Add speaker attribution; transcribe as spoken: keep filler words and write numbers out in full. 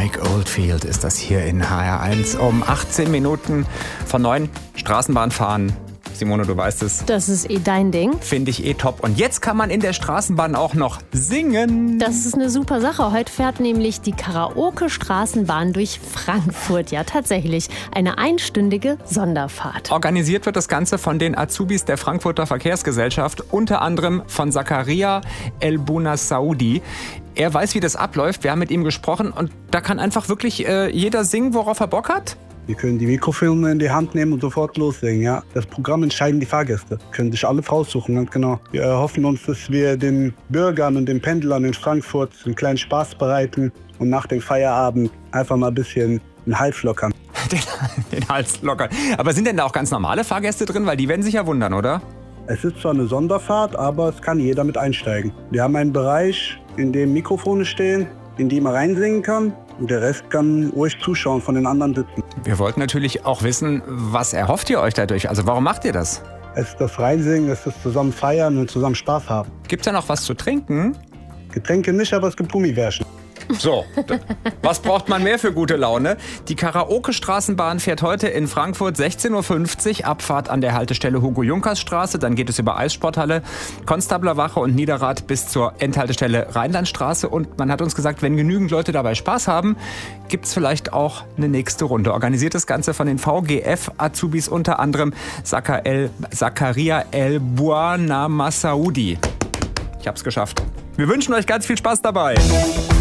Speaker 1: Mike Oldfield ist das hier in H R eins um achtzehn Minuten von neun. Straßenbahn fahren. Simone, du weißt es.
Speaker 2: Das ist eh dein Ding.
Speaker 1: Finde ich eh top. Und jetzt kann man in der Straßenbahn auch noch singen.
Speaker 2: Das ist eine super Sache. Heute fährt nämlich die Karaoke-Straßenbahn durch Frankfurt. Ja, tatsächlich. Eine einstündige Sonderfahrt.
Speaker 1: Organisiert wird das Ganze von den Azubis der Frankfurter Verkehrsgesellschaft, unter anderem von Zakaria El-Bounassaoudi. Er weiß, wie das abläuft. Wir haben mit ihm gesprochen und da kann einfach wirklich äh, jeder singen, worauf er Bock hat.
Speaker 3: Wir können die Mikrofone in die Hand nehmen und sofort loslegen, ja. Das Programm entscheiden die Fahrgäste. Können sich alle raussuchen, ganz genau. Wir erhoffen uns, dass wir den Bürgern und den Pendlern in Frankfurt einen kleinen Spaß bereiten und nach dem Feierabend einfach mal ein bisschen den Hals lockern.
Speaker 1: Den, den Hals lockern. Aber sind denn da auch ganz normale Fahrgäste drin? Weil die werden sich ja wundern, oder?
Speaker 3: Es ist zwar eine Sonderfahrt, aber es kann jeder mit einsteigen. Wir haben einen Bereich, in dem Mikrofone stehen, in die man reinsingen kann. Und der Rest kann ruhig zuschauen von den anderen sitzen.
Speaker 1: Wir wollten natürlich auch wissen, was erhofft ihr euch dadurch? Also warum macht ihr das?
Speaker 3: Es ist das Reinsingen, es ist das zusammen feiern und zusammen Spaß haben.
Speaker 1: Gibt's da noch was zu trinken?
Speaker 3: Getränke nicht, aber es gibt Gummibärchen.
Speaker 1: So, was braucht man mehr für gute Laune? Die Karaoke-Straßenbahn fährt heute in Frankfurt sechzehn Uhr fünfzig, Abfahrt an der Haltestelle Hugo-Junkers-Straße. Dann geht es über Eissporthalle, Konstablerwache und Niederrad bis zur Endhaltestelle Rheinlandstraße. Und man hat uns gesagt, wenn genügend Leute dabei Spaß haben, gibt es vielleicht auch eine nächste Runde. Organisiert das Ganze von den V G F-Azubis, unter anderem Zakaria El-Bounassaoudi. Ich hab's geschafft. Wir wünschen euch ganz viel Spaß dabei.